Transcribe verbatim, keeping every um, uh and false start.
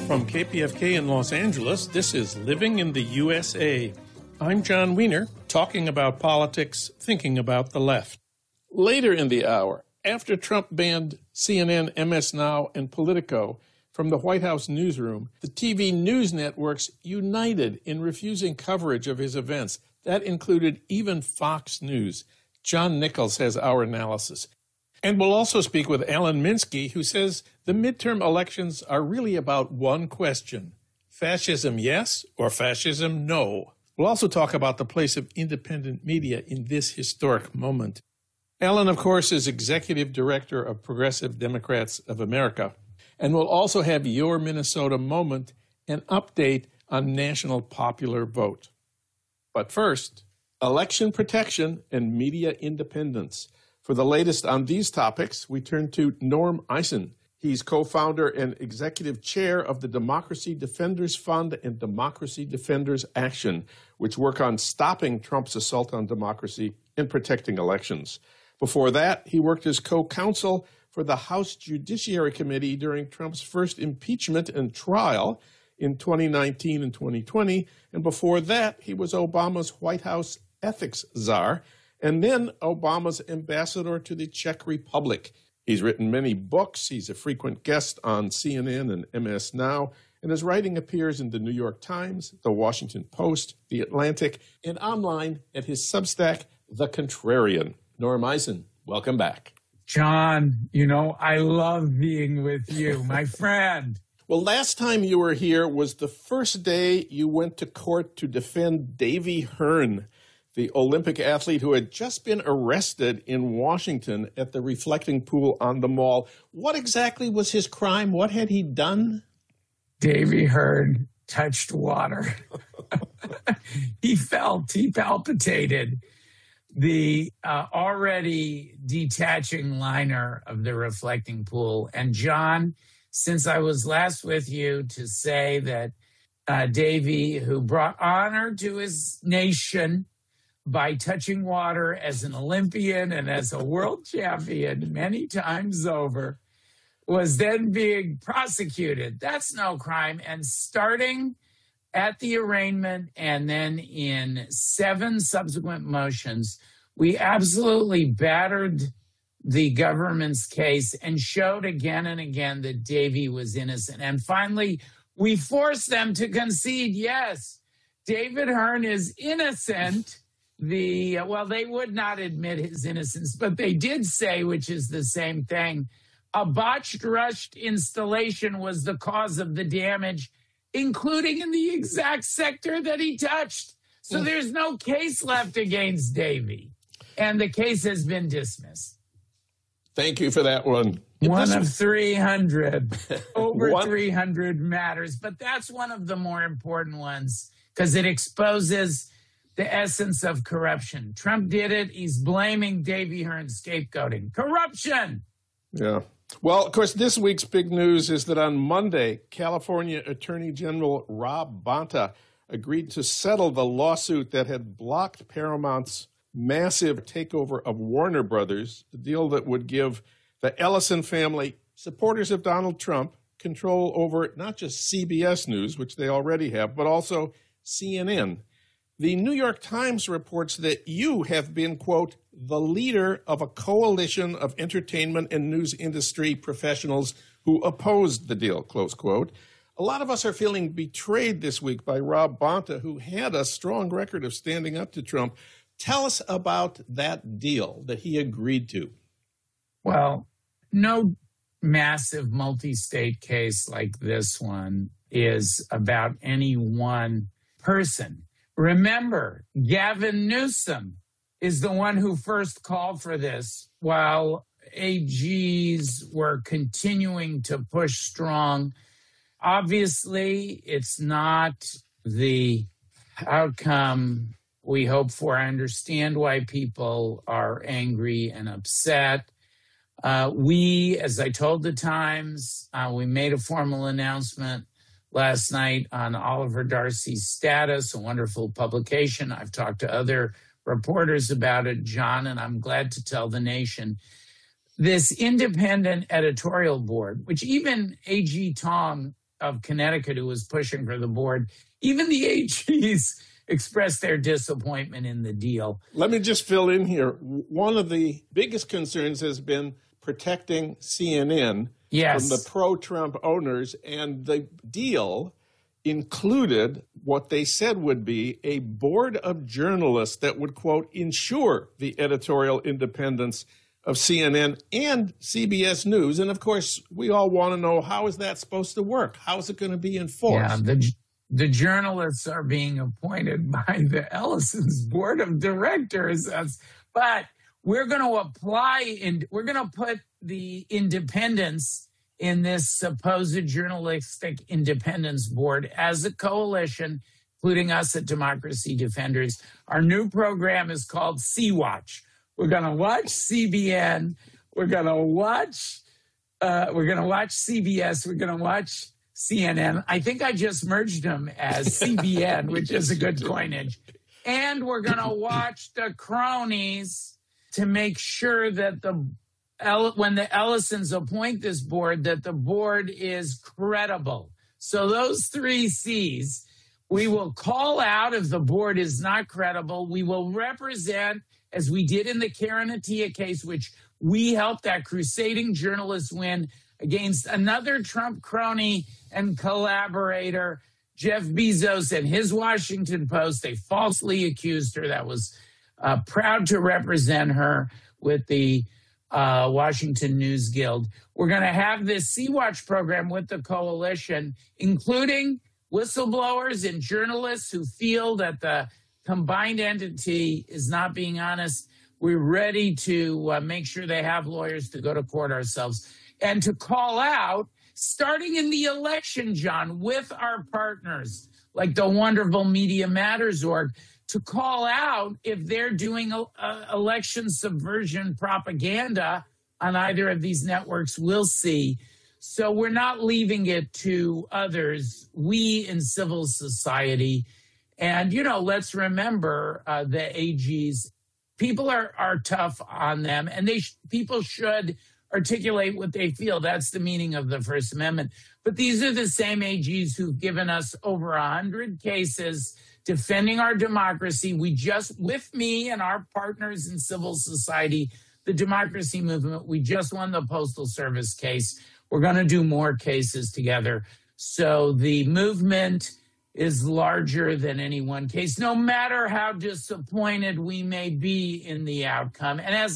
From K P F K in Los Angeles, this is Living in the U S A. I'm John Wiener, talking about politics, thinking about the left. Later in the hour, after Trump banned C N N, M S Now, and Politico from the White House newsroom, the T V news networks united in refusing coverage of his events. That included even Fox News. John Nichols has our analysis. And we'll also speak with Alan Minsky, who says the midterm elections are really about one question: fascism yes or fascism no. We'll also talk about the place of independent media in this historic moment. Alan, of course, is Executive Director of Progressive Democrats of America. And we'll also have your Minnesota moment, an update on national popular vote. But first, election protection and media independence. For the latest on these topics, we turn to Norm Eisen. He's co-founder and executive chair of the Democracy Defenders Fund and Democracy Defenders Action, which work on stopping Trump's assault on democracy and protecting elections. Before that, he worked as co-counsel for the House Judiciary Committee during Trump's first impeachment and trial in twenty nineteen and twenty twenty. And before that, he was Obama's White House ethics czar, and then Obama's ambassador to the Czech Republic. He's written many books. He's a frequent guest on C N N and M S Now, and his writing appears in the New York Times, the Washington Post, the Atlantic, and online at his Substack, The Contrarian. Norm Eisen, welcome back. John, you know, I love being with you, my friend. Well, last time you were here was the first day you went to court to defend Davy Hearn, the Olympic athlete who had just been arrested in Washington at the reflecting pool on the Mall. What exactly was his crime? What had he done? Davy Hearn touched water. He felt, he palpitated the uh, already detaching liner of the reflecting pool. And John, since I was last with you to say that uh, Davy, who brought honor to his nation by touching water as an Olympian and as a world champion many times over, was then being prosecuted. That's no crime. And starting at the arraignment and then in seven subsequent motions, we absolutely battered the government's case and showed again and again that Davy was innocent. And finally, we forced them to concede, yes, David Hearn is innocent. The well, they would not admit his innocence, but they did say, which is the same thing, a botched, rushed installation was the cause of the damage, including in the exact sector that he touched. So mm. there's no case left against Davy, and the case has been dismissed. Thank you for that one. One of three hundred, over one. three hundred matters, but that's one of the more important ones because it exposes the essence of corruption. Trump did it. He's blaming Davy Hearn, scapegoating. Corruption! Yeah. Well, of course, this week's big news is that on Monday, California Attorney General Rob Bonta agreed to settle the lawsuit that had blocked Paramount's massive takeover of Warner Brothers, a deal that would give the Ellison family, supporters of Donald Trump, control over not just C B S News, which they already have, but also C N N. The New York Times reports that you have been, quote, the leader of a coalition of entertainment and news industry professionals who opposed the deal, close quote. A lot of us are feeling betrayed this week by Rob Bonta, who had a strong record of standing up to Trump. Tell us about that deal that he agreed to. Well, no massive multi-state case like this one is about any one person. Remember, Gavin Newsom is the one who first called for this while A Gs were continuing to push strong. Obviously, it's not the outcome we hope for. I understand why people are angry and upset. Uh, we, as I told the Times, uh, we made a formal announcement last night on Oliver Darcy's Status, a wonderful publication. I've talked to other reporters about it, John, and I'm glad to tell the nation. This independent editorial board, which even A G Tong of Connecticut who was pushing for the board. Even the A Gs expressed their disappointment in the deal. Let me just fill in here. One of the biggest concerns has been protecting C N N yes. from the pro-Trump owners, and the deal included what they said would be a board of journalists that would, quote, ensure the editorial independence of C N N and C B S News. And, of course, we all want to know, how is that supposed to work? How is it going to be enforced? Yeah, the, the journalists are being appointed by the Ellison's board of directors. But we're going to apply, and we're going to put the independence in this supposed journalistic independence board as a coalition, including us at Democracy Defenders. Our new program is called C-Watch. We're going to watch C B N. We're going to watch, uh, we're going to watch C B S. We're going to watch C N N. I think I just merged them as C B N, which is a good coinage. And we're going to watch the cronies to make sure that the when the Ellisons appoint this board, that the board is credible. So those three C's, we will call out if the board is not credible. We will represent, as we did in the Karen Attiah case, which we helped that crusading journalist win against another Trump crony and collaborator, Jeff Bezos and his Washington Post. They falsely accused her. That was uh, proud to represent her with the Uh, Washington News Guild. We're going to have this C-Watch program with the coalition, including whistleblowers and journalists who feel that the combined entity is not being honest. We're ready to uh, make sure they have lawyers to go to court ourselves and to call out, starting in the election, John, with our partners like the wonderful Media Matters org, to call out if they're doing a, a election subversion propaganda on either of these networks. We'll see. So we're not leaving it to others, we in civil society. And, you know, let's remember uh, the A Gs. People are, are tough on them, and they sh- people should articulate what they feel. That's the meaning of the First Amendment. But these are the same A Gs who've given us over one hundred cases defending our democracy. We just, with me and our partners in civil society, the democracy movement, we just won the Postal Service case. We're going to do more cases together. So the movement is larger than any one case, no matter how disappointed we may be in the outcome. And as